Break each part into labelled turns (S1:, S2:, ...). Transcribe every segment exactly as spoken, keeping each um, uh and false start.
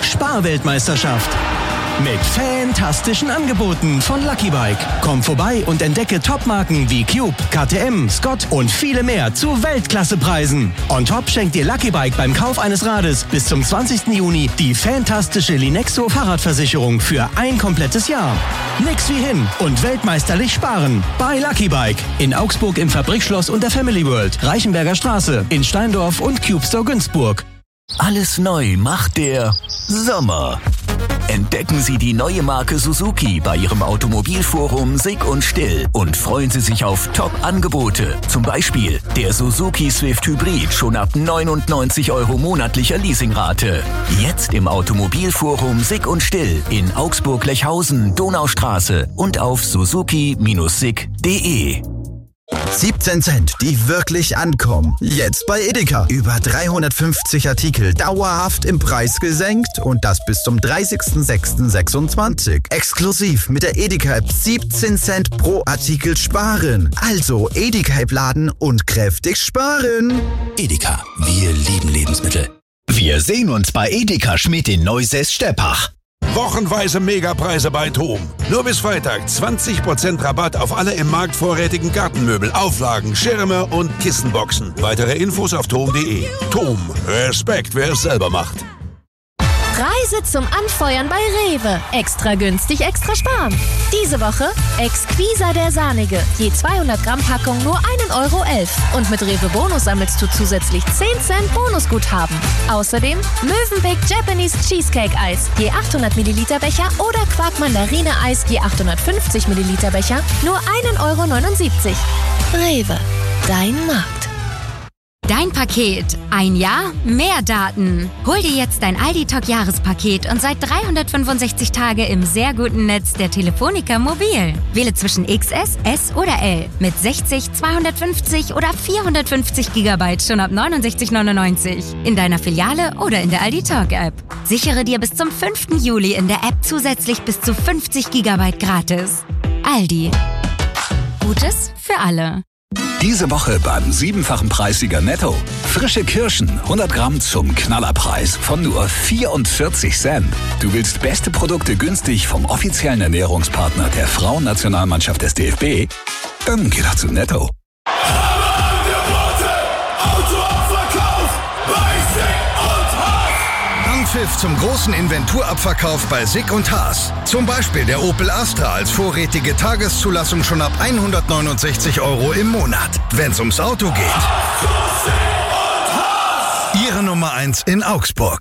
S1: Sparweltmeisterschaft. Mit fantastischen Angeboten von Lucky Bike. Komm vorbei und entdecke Topmarken wie Cube, K T M, Scott und viele mehr zu Weltklassepreisen. On top schenkt dir Lucky Bike beim Kauf eines Rades bis zum zwanzigsten Juni die fantastische Linexo Fahrradversicherung für ein komplettes Jahr. Nix wie hin und weltmeisterlich sparen. Bei Lucky Bike. In Augsburg im Fabrikschloss und der Family World. Reichenberger Straße. In Steindorf und Cube Store Günzburg.
S2: Alles neu macht der Sommer. Entdecken Sie die neue Marke Suzuki bei Ihrem Automobilforum Sick und Still und freuen Sie sich auf Top-Angebote. Zum Beispiel der Suzuki Swift Hybrid schon ab neunundneunzig Euro monatlicher Leasingrate. Jetzt im Automobilforum Sick und Still in Augsburg-Lechhausen, Donaustraße und auf suzuki Bindestrich sick punkt de.
S3: siebzehn Cent, die wirklich ankommen. Jetzt bei Edeka. Über dreihundertfünfzig Artikel dauerhaft im Preis gesenkt und das bis zum dreißigsten sechsten sechsundzwanzig. Exklusiv mit der Edeka-App siebzehn Cent pro Artikel sparen. Also Edeka-App laden und kräftig sparen.
S4: Edeka, wir lieben Lebensmittel. Wir sehen uns bei Edeka Schmidt in Neusäß-Steppach.
S5: Wochenweise Megapreise bei TOM. Nur bis Freitag zwanzig Prozent Rabatt auf alle im Markt vorrätigen Gartenmöbel, Auflagen, Schirme und Kissenboxen. Weitere Infos auf tom punkt de. TOM. Respekt, wer es selber macht.
S6: Preise zum Anfeuern bei Rewe. Extra günstig, extra sparen. Diese Woche Exquisa der Sahnige. Je zweihundert Gramm Packung nur ein Euro elf. Und mit Rewe Bonus sammelst du zusätzlich zehn Cent Bonusguthaben. Außerdem Mövenpick Japanese Cheesecake Eis. Je achthundert Milliliter Becher oder Quark Mandarine Eis. Je achthundertfünfzig Milliliter Becher nur ein Euro neunundsiebzig. Rewe. Dein Markt.
S7: Dein Paket. Ein Jahr, mehr Daten. Hol dir jetzt dein Aldi-Talk-Jahrespaket und seit dreihundertfünfundsechzig Tage im sehr guten Netz der Telefonica Mobil. Wähle zwischen X S, S oder L mit sechzig, zweihundertfünfzig oder vierhundertfünfzig Gigabyte schon ab neunundsechzig neunundneunzig. In deiner Filiale oder in der Aldi-Talk-App. Sichere dir bis zum fünften Juli in der App zusätzlich bis zu fünfzig Gigabyte gratis. Aldi. Gutes für alle.
S4: Diese Woche beim siebenfachen Preissieger Netto. Frische Kirschen, hundert Gramm zum Knallerpreis von nur vierundvierzig Cent. Du willst beste Produkte günstig vom offiziellen Ernährungspartner der Frauennationalmannschaft des D F B? Dann geh doch zu Netto.
S8: Anpfiff zum großen Inventurabverkauf bei Sick und Haas. Zum Beispiel der Opel Astra als vorrätige Tageszulassung schon ab hundertneunundsechzig Euro im Monat. Wenn's ums Auto geht. Ihre Nummer eins in Augsburg.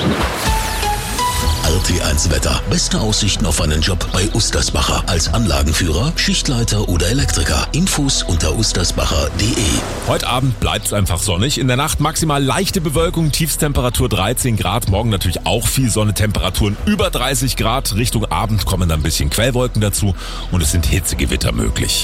S9: R T eins Wetter. Beste Aussichten auf einen Job bei Ustersbacher. Als Anlagenführer, Schichtleiter oder Elektriker. Infos unter ustersbacher punkt de.
S10: Heute Abend bleibt es einfach sonnig. In der Nacht maximal leichte Bewölkung, Tiefstemperatur dreizehn Grad. Morgen natürlich auch viel Sonne, Temperaturen über dreißig Grad. Richtung Abend kommen dann ein bisschen Quellwolken dazu und es sind Hitzegewitter möglich.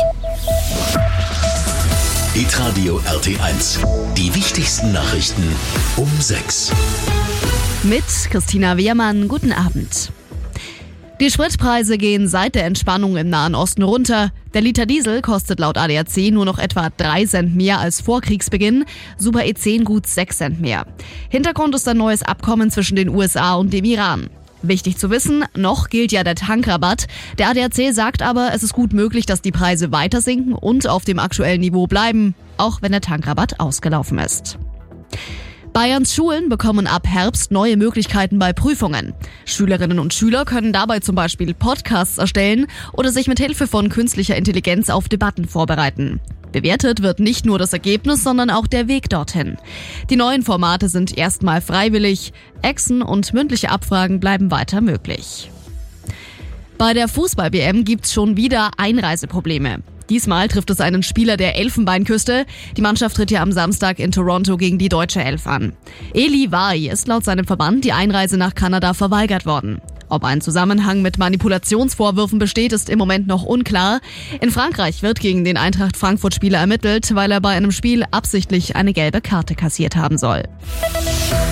S9: Hitradio R T eins. Die wichtigsten Nachrichten um sechs.
S11: Mit Christina Wehrmann, guten Abend. Die Spritpreise gehen seit der Entspannung im Nahen Osten runter. Der Liter Diesel kostet laut A D A C nur noch etwa drei Cent mehr als vor Kriegsbeginn, Super E zehn gut sechs Cent mehr. Hintergrund ist ein neues Abkommen zwischen den U S A und dem Iran. Wichtig zu wissen, noch gilt ja der Tankrabatt. Der A D A C sagt aber, es ist gut möglich, dass die Preise weiter sinken und auf dem aktuellen Niveau bleiben, auch wenn der Tankrabatt ausgelaufen ist. Bayerns Schulen bekommen ab Herbst neue Möglichkeiten bei Prüfungen. Schülerinnen und Schüler können dabei zum Beispiel Podcasts erstellen oder sich mit Hilfe von künstlicher Intelligenz auf Debatten vorbereiten. Bewertet wird nicht nur das Ergebnis, sondern auch der Weg dorthin. Die neuen Formate sind erstmal freiwillig, Exen und mündliche Abfragen bleiben weiter möglich. Bei der Fußball-W M gibt's schon wieder Einreiseprobleme. Diesmal trifft es einen Spieler der Elfenbeinküste. Die Mannschaft tritt ja am Samstag in Toronto gegen die deutsche Elf an. Eli Wahi ist laut seinem Verband die Einreise nach Kanada verweigert worden. Ob ein Zusammenhang mit Manipulationsvorwürfen besteht, ist im Moment noch unklar. In Frankreich wird gegen den Eintracht-Frankfurt-Spieler ermittelt, weil er bei einem Spiel absichtlich eine gelbe Karte kassiert haben soll.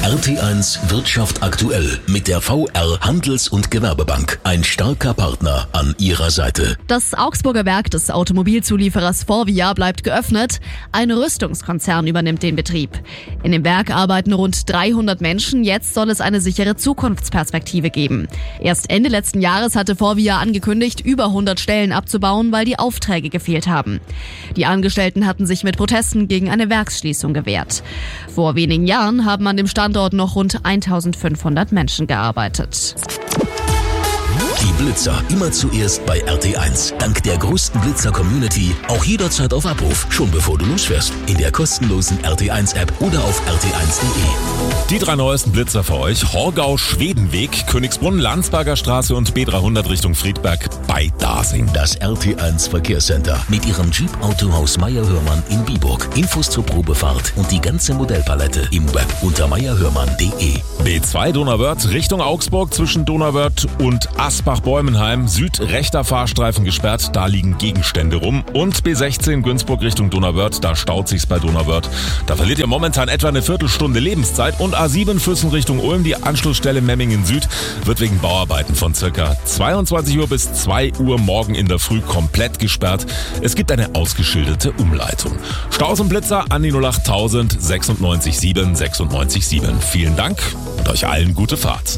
S9: R T eins Wirtschaft aktuell mit der V R Handels- und Gewerbebank. Ein starker Partner an Ihrer Seite.
S11: Das Augsburger Werk des Automobilzulieferers Forvia bleibt geöffnet. Ein Rüstungskonzern übernimmt den Betrieb. In dem Werk arbeiten rund dreihundert Menschen. Jetzt soll es eine sichere Zukunftsperspektive geben. Erst Ende letzten Jahres hatte Forvia angekündigt, über hundert Stellen abzubauen, weil die Aufträge gefehlt haben. Die Angestellten hatten sich mit Protesten gegen eine Werksschließung gewehrt. Vor wenigen Jahren haben an dem Standort noch rund eintausendfünfhundert Menschen gearbeitet.
S9: Die Blitzer immer zuerst bei R T eins. Dank der größten Blitzer-Community auch jederzeit auf Abruf, schon bevor du losfährst. In der kostenlosen R T eins App oder auf R T eins Punkt de.
S10: Die drei neuesten Blitzer für euch. Horgau Schwedenweg, Königsbrunn, Landsberger Straße und B dreihundert Richtung Friedberg bei Dasing.
S9: Das R T eins Verkehrscenter mit ihrem Jeep Autohaus Meyer-Hörmann in Biburg. Infos zur Probefahrt und die ganze Modellpalette im Web unter meyer hörmann punkt de.
S10: B zwei Donauwörth Richtung Augsburg zwischen Donauwörth und Asbach-Bäumenheim. Südrechter Fahrstreifen gesperrt, da liegen Gegenstände rum. Und B sechzehn Günzburg Richtung Donauwörth, da staut sich's bei Donauwörth. Da verliert ihr momentan etwa eine Viertelstunde Lebenszeit. Und A sieben Füssen Richtung Ulm, die Anschlussstelle Memmingen Süd, wird wegen Bauarbeiten von circa zweiundzwanzig Uhr bis zwei Uhr morgen in der Früh komplett gesperrt. Es gibt eine ausgeschilderte Umleitung. Staus und Blitzer an die null acht tausend sechsundneunzig sieben sechsundneunzig sieben. Vielen Dank und euch allen gute Fahrt.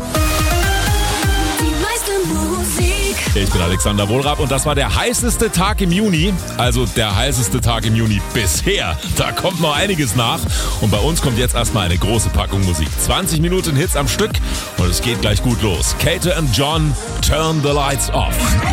S10: Ich bin Alexander Wohlrab und das war der heißeste Tag im Juni. Also der heißeste Tag im Juni bisher. Da kommt noch einiges nach. Und bei uns kommt jetzt erstmal eine große Packung Musik. zwanzig Minuten Hits am Stück und es geht gleich gut los. Kato and John, Turn the Lights Off.